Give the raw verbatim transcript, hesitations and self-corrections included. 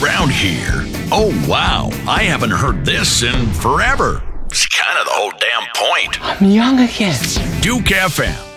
around here. Oh, wow, I haven't heard this in forever. It's kind of the whole damn point. I'm young again. Duke F M.